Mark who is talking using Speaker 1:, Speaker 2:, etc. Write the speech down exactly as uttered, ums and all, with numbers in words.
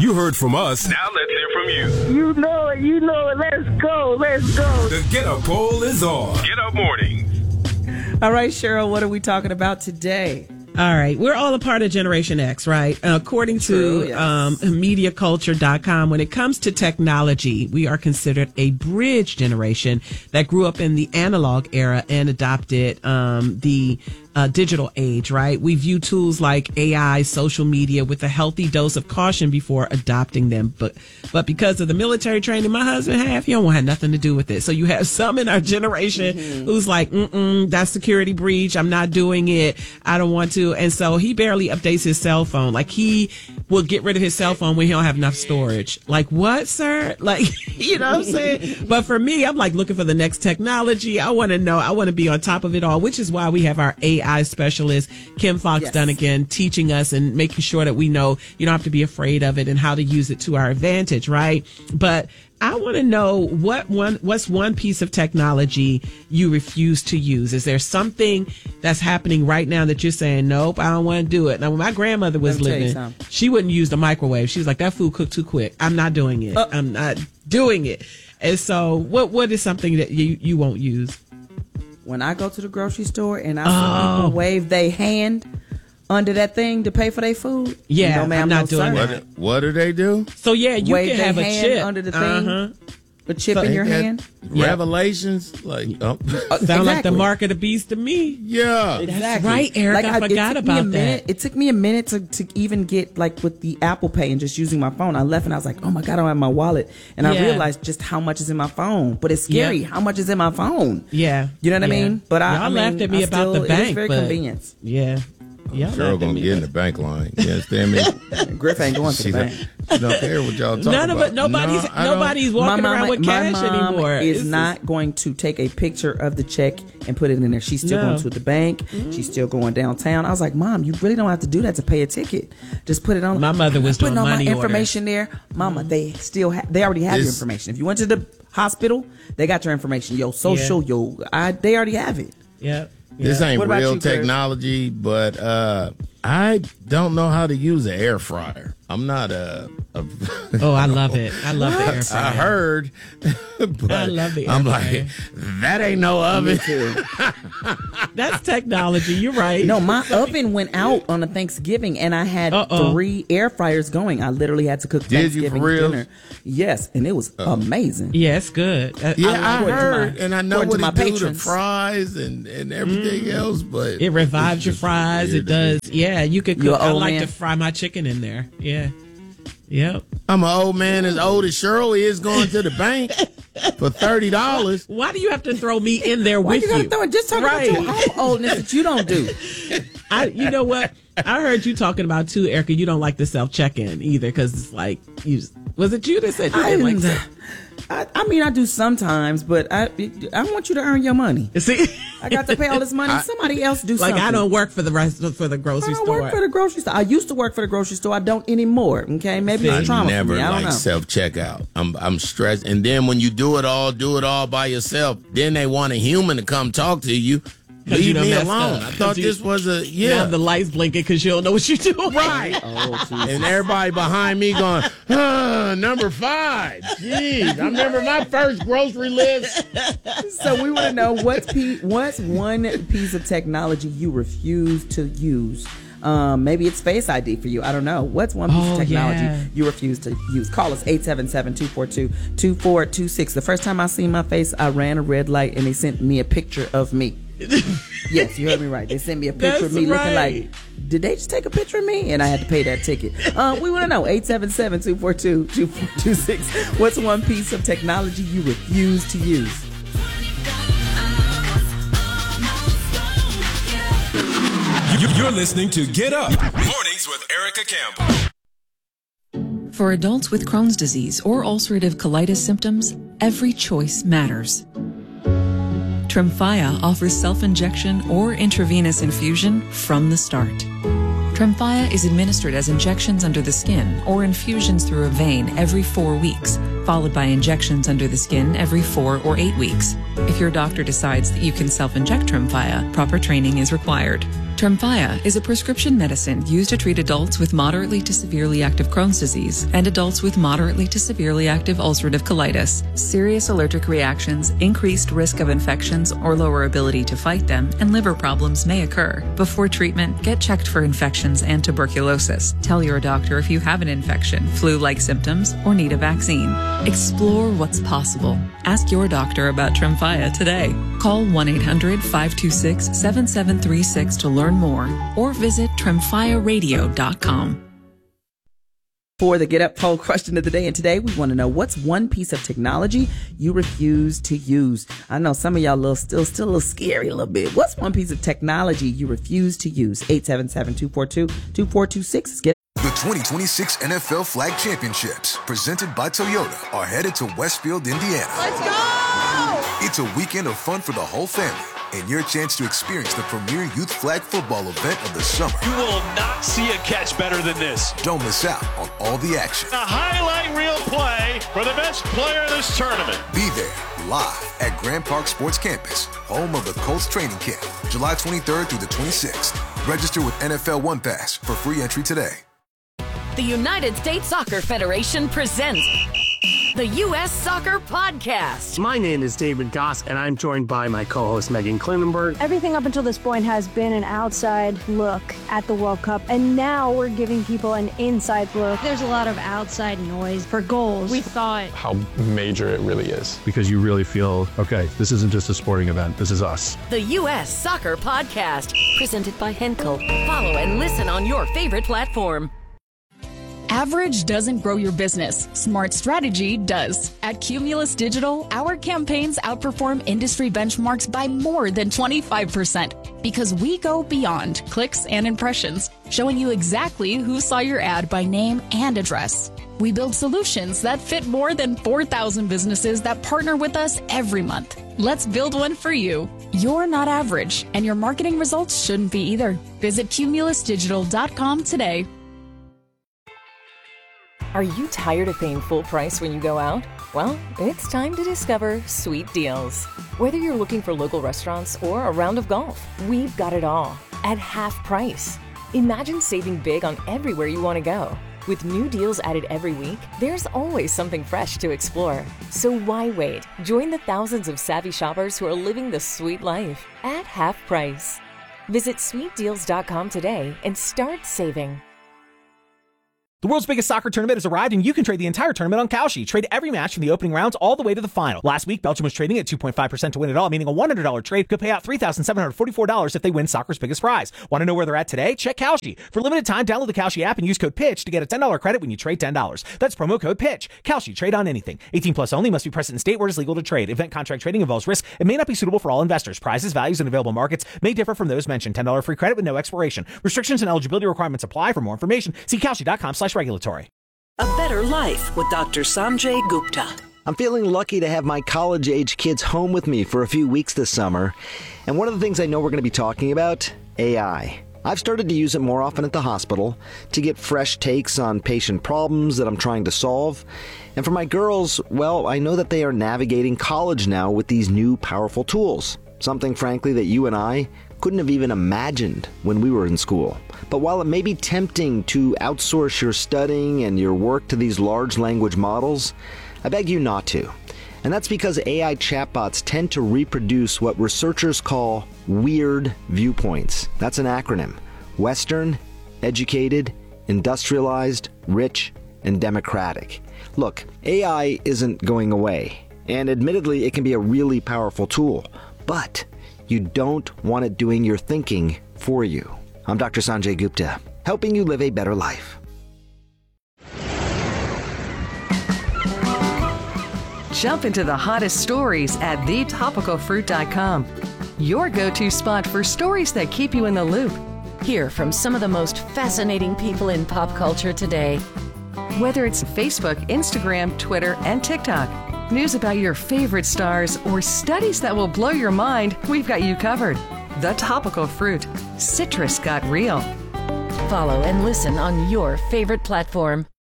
Speaker 1: You heard from us. Now let's hear from you.
Speaker 2: You know it. You know it. Let's go. Let's go.
Speaker 1: The Get Up Poll is on. Get Up Mornings.
Speaker 3: All right, Cheryl, what are we talking about today?
Speaker 4: All right. We're all a part of Generation X, right? Uh, according
Speaker 3: True,
Speaker 4: to
Speaker 3: yes.
Speaker 4: um, media culture dot com, when it comes to technology, we are considered a bridge generation that grew up in the analog era and adopted um, the uh, digital age, right? We view tools like A I, social media with a healthy dose of caution before adopting them. But but because of the military training my husband had, he don't want to have nothing to do with it. So you have some in our generation mm-hmm. who's like, mm-mm, that's security breach. I'm not doing it. I don't want to. And so he barely updates his cell phone. Like he will get rid of his cell phone when he don't have enough storage. Like what, sir? Like, you know what I'm saying? But for me, I'm like looking for the next technology. I want to know. I want to be on top of it all, which is why we have our A I specialist, Kim Fox
Speaker 3: Yes.
Speaker 4: Dunnigan, teaching us and making sure that we know you don't have to be afraid of it and how to use it to our advantage, right? But I want to know what one, what's one piece of technology you refuse to use? Is there something that's happening right now that you're saying, nope, I don't want to do it? Now, when my grandmother was
Speaker 3: Let me tell you
Speaker 4: living,
Speaker 3: something.
Speaker 4: she wouldn't use the microwave. She was like, that food cooked too quick. I'm not doing it.
Speaker 3: Uh,
Speaker 4: I'm not doing it. And so what, what is something that you, you won't use?
Speaker 3: When I go to the grocery store and I see
Speaker 4: Oh.
Speaker 3: people wave their hand under that thing to pay for their food,
Speaker 4: Yeah,
Speaker 3: no, ma'am,
Speaker 4: I'm not
Speaker 3: no,
Speaker 4: doing
Speaker 3: sir.
Speaker 4: that.
Speaker 5: What, what do they do?
Speaker 4: So yeah, you
Speaker 3: Wave
Speaker 4: can
Speaker 3: their
Speaker 4: have a
Speaker 3: hand
Speaker 4: chip
Speaker 3: under the thing.
Speaker 4: Uh-huh.
Speaker 3: A chip
Speaker 4: So-
Speaker 3: in your
Speaker 5: Ain't that
Speaker 3: hand.
Speaker 5: Revelations? Like, oh.
Speaker 3: Uh,
Speaker 4: Sound like the
Speaker 3: exactly.
Speaker 4: mark of the beast to me.
Speaker 5: yeah.
Speaker 3: Exactly.
Speaker 4: right, Eric. I
Speaker 3: it
Speaker 4: forgot
Speaker 3: took me a
Speaker 4: about
Speaker 3: minute,
Speaker 4: that.
Speaker 3: It took me a minute to, to even get like with the Apple Pay and just using my phone. I left and I was like, oh my God, I don't have my wallet. And I
Speaker 4: Yeah.
Speaker 3: realized just how much is in my phone. But it's scary
Speaker 4: Yeah.
Speaker 3: how much is in my phone.
Speaker 4: Yeah.
Speaker 3: You know what I
Speaker 4: Yeah.
Speaker 3: mean? But I,
Speaker 4: Y'all
Speaker 3: I mean,
Speaker 4: laughed at me
Speaker 3: I
Speaker 4: about
Speaker 3: still,
Speaker 4: the bank.
Speaker 3: It is very
Speaker 4: but
Speaker 3: convenient.
Speaker 4: Yeah. Y'all
Speaker 5: Cheryl
Speaker 4: laughed at
Speaker 5: gonna
Speaker 4: me.
Speaker 5: get in the bank line. You understand me?
Speaker 3: Griff ain't going to
Speaker 5: she,
Speaker 3: the
Speaker 5: don't,
Speaker 3: bank.
Speaker 5: she don't care what y'all talking
Speaker 4: None of
Speaker 5: about.
Speaker 4: it. Nobody's
Speaker 5: No, I don't-
Speaker 4: nobody's walking around with cash
Speaker 3: my mom
Speaker 4: anymore.
Speaker 3: is
Speaker 4: It's
Speaker 3: not going to take a picture of the check and put it in there. She's still
Speaker 4: No.
Speaker 3: going to the bank. She's still going downtown. I was like, Mom, you really don't have to do that to pay a ticket. Just put it on.
Speaker 4: My mother was
Speaker 3: putting
Speaker 4: doing
Speaker 3: all
Speaker 4: money
Speaker 3: my
Speaker 4: orders.
Speaker 3: information there. Mama, they still ha- they already have your
Speaker 5: This-
Speaker 3: information. If you went to the hospital, they got your information. Your social,
Speaker 4: Yeah.
Speaker 3: your I, they already have it.
Speaker 4: Yeah.
Speaker 5: This ain't
Speaker 3: What about
Speaker 5: real
Speaker 3: you, Griff?
Speaker 5: technology, but uh, I don't know how to use an air fryer. I'm not a. a
Speaker 4: Oh, I love it. I love the air fryer.
Speaker 5: I heard, but
Speaker 4: I love the air
Speaker 5: I'm
Speaker 4: fryer.
Speaker 5: like, that ain't no oven.
Speaker 4: That's technology. You're right.
Speaker 3: No, my oven went out on a Thanksgiving, and I had
Speaker 4: Uh-oh.
Speaker 3: three air fryers going. I literally had to cook
Speaker 5: Did you for
Speaker 3: Thanksgiving
Speaker 5: real?
Speaker 3: dinner. Yes, and it was amazing.
Speaker 4: Yeah, it's good. Uh,
Speaker 5: Yeah,
Speaker 4: I-
Speaker 5: I,
Speaker 3: according to
Speaker 5: heard,
Speaker 3: my-
Speaker 5: and I know
Speaker 3: according
Speaker 5: what
Speaker 3: to my
Speaker 5: it do to
Speaker 3: patrons.
Speaker 5: fries and, and everything else, but
Speaker 4: it revives
Speaker 5: it's
Speaker 4: your
Speaker 5: just
Speaker 4: fries.
Speaker 5: weird
Speaker 4: It
Speaker 5: to me.
Speaker 4: does. Yeah, you could
Speaker 3: You
Speaker 4: cook.
Speaker 3: an
Speaker 4: I
Speaker 3: old
Speaker 4: like
Speaker 3: man?
Speaker 4: to fry my chicken in there. Yeah. Yep.
Speaker 5: I'm an old man as old as Cheryl is going to the bank for thirty dollars.
Speaker 4: Why do you have to throw me in there
Speaker 3: Why
Speaker 4: with
Speaker 3: you gotta
Speaker 4: you?
Speaker 3: throw it? Just talk
Speaker 4: Right.
Speaker 3: about your own oldness that you don't do.
Speaker 4: I, you know what? I heard you talking about too, Erica. You don't like the self check in either because it's like you. Was it you that said you
Speaker 3: I,
Speaker 4: didn't like
Speaker 3: didn't-
Speaker 4: that?
Speaker 3: I, I mean, I do sometimes, but I I want you to earn your money.
Speaker 4: See,
Speaker 3: I got to pay all this money. Somebody else do
Speaker 4: like
Speaker 3: something.
Speaker 4: I don't work for the rest for the
Speaker 3: I
Speaker 4: grocery
Speaker 3: don't
Speaker 4: store.
Speaker 3: work for the grocery store. I used to work for the grocery store. I don't anymore. Okay, maybe it's
Speaker 5: I
Speaker 3: trauma
Speaker 5: never
Speaker 3: for me. I don't
Speaker 5: like
Speaker 3: know.
Speaker 5: self checkout. I'm I'm stressed, and then when you do it all, do it all by yourself. Then they want a human to come talk to you.
Speaker 4: 'Cause
Speaker 5: Leave
Speaker 4: you done
Speaker 5: me
Speaker 4: messed
Speaker 5: alone.
Speaker 4: up.
Speaker 5: I
Speaker 4: 'Cause
Speaker 5: thought
Speaker 4: you-
Speaker 5: this was a
Speaker 4: You
Speaker 5: yeah.
Speaker 4: have the lights blinking because you don't know what you're doing.
Speaker 5: Right.
Speaker 3: Oh, Jesus.
Speaker 5: And everybody behind me going, ah, number five. Jeez, I remember my first grocery list.
Speaker 3: So we want to know what's pe- what's one piece of technology you refuse to use. Um, maybe it's Face I D for you. I don't know. What's one piece
Speaker 4: Oh,
Speaker 3: of technology
Speaker 4: yeah.
Speaker 3: you refuse to use? Call us eight seven seven, two four two, two four two six. The first time I seen my face, I ran a red light and they sent me a picture of me. Yes, you heard me right. They sent me a picture
Speaker 4: That's
Speaker 3: of me looking
Speaker 4: right.
Speaker 3: like, did they just take a picture of me? And I had to pay that ticket. Uh, we want to know, eight seven seven, two four two, two four two six. What's one piece of technology you refuse to use?
Speaker 1: You- You're listening to Get Up Mornings with Erica Campbell.
Speaker 6: For adults with Crohn's disease or ulcerative colitis symptoms, every choice matters. Tremfya offers self-injection or intravenous infusion from the start. Tremfya is administered as injections under the skin or infusions through a vein every four weeks, followed by injections under the skin every four or eight weeks. If your doctor decides that you can self-inject Tremfya, proper training is required. Tremfya is a prescription medicine used to treat adults with moderately to severely active Crohn's disease and adults with moderately to severely active ulcerative colitis. Serious allergic reactions, increased risk of infections or lower ability to fight them, and liver problems may occur. Before treatment, get checked for infections and tuberculosis. Tell your doctor if you have an infection, flu-like symptoms, or need a vaccine. Explore what's possible. Ask your doctor about Tremfya today. Call one eight hundred five two six seven seven three six to learn more, or visit tremfya radio dot com.
Speaker 3: For the Get Up poll question of the day, and today we want to know, what's one piece of technology you refuse to use? I know some of y'all little, still still a little scary a little bit. What's one piece of technology you refuse to use? eight seven seven, two four two, two four two six. Get
Speaker 7: The twenty twenty-six N F L Flag Championships, presented by Toyota, are headed to Westfield, Indiana.
Speaker 8: Let's go!
Speaker 7: It's a weekend of fun for the whole family, and your chance to experience the premier youth flag football event of the summer.
Speaker 9: You will not see a catch better than this.
Speaker 7: Don't miss out on all the action.
Speaker 9: A highlight reel play for the best player of this tournament.
Speaker 7: Be there live at Grand Park Sports Campus, home of the Colts training camp, July twenty-third through the twenty-sixth. Register with N F L One Pass for free entry today.
Speaker 10: The United States Soccer Federation presents the U S Soccer Podcast.
Speaker 11: My name is David Goss, and I'm joined by my co-host Megan Klinenberg.
Speaker 12: Everything up until this point has been an outside look at the World Cup, and now we're giving people an inside look.
Speaker 13: There's a lot of outside noise for goals.
Speaker 14: We thought
Speaker 15: how major it really is.
Speaker 16: Because you really feel, okay, this isn't just a sporting event, this is us.
Speaker 10: The U S Soccer Podcast, presented by Henkel. Follow and listen on your favorite platform.
Speaker 17: Average doesn't grow your business. Smart strategy does. At Cumulus Digital, our campaigns outperform industry benchmarks by more than twenty-five percent because we go beyond clicks and impressions, showing you exactly who saw your ad by name and address. We build solutions that fit more than four thousand businesses that partner with us every month. Let's build one for you. You're not average, and your marketing results shouldn't be either. Visit cumulus digital dot com today.
Speaker 18: Are you tired of paying full price when you go out? Well, it's time to discover Sweet Deals. Whether you're looking for local restaurants or a round of golf, we've got it all at half price. Imagine saving big on everywhere you want to go. With new deals added every week, there's always something fresh to explore. So why wait? Join the thousands of savvy shoppers who are living the sweet life at half price. Visit sweet deals dot com today and start saving.
Speaker 19: The world's biggest soccer tournament has arrived, and you can trade the entire tournament on Kalshi. Trade every match from the opening rounds all the way to the final. Last week, Belgium was trading at two point five percent to win it all, meaning a one hundred dollars trade could pay out three thousand seven hundred forty-four dollars if they win soccer's biggest prize. Want to know where they're at today? Check Kalshi. For a limited time, download the Kalshi app and use code PITCH to get a ten dollars credit when you trade ten dollars. That's promo code PITCH. Kalshi. Trade on anything. eighteen plus only. Must be present in state where it is legal to trade. Event contract trading involves risk. It may not be suitable for all investors. Prizes, values, and available markets may differ from those mentioned. ten dollars free credit with no expiration. Restrictions and eligibility requirements apply. For more information, see kalshi dot com slash regulatory.
Speaker 20: A better life with Doctor Sanjay Gupta.
Speaker 21: I'm feeling lucky to have my college-age kids home with me for a few weeks this summer. And one of the things I know we're going to be talking about, A I. I've started to use it more often at the hospital to get fresh takes on patient problems that I'm trying to solve. And for my girls, well, I know that they are navigating college now with these new powerful tools. Something, frankly, that you and I couldn't have even imagined when we were in school. But while it may be tempting to outsource your studying and your work to these large language models, I beg you not to. And that's because A I chatbots tend to reproduce what researchers call weird viewpoints. That's an acronym. Western, educated, industrialized, rich, and democratic. Look, A I isn't going away. And admittedly, it can be a really powerful tool. But you don't want it doing your thinking for you. I'm Doctor Sanjay Gupta, helping you live a better life.
Speaker 22: Jump into the hottest stories at the topical fruit dot com. Your go-to spot for stories that keep you in the loop.
Speaker 10: Hear from some of the most fascinating people in pop culture today.
Speaker 22: Whether it's Facebook, Instagram, Twitter, and TikTok, news about your favorite stars, or studies that will blow your mind, we've got you covered. The Topical Fruit. Citrus got real.
Speaker 10: Follow and listen on your favorite platform.